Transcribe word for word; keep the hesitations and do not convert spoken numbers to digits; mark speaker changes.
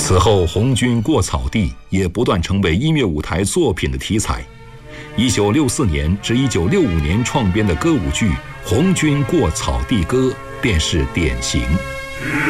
Speaker 1: 此后，红军过草地也不断成为音乐舞台作品的题材。一九六四年至一九六五年创编的歌舞剧《红军过草地歌》便是典型。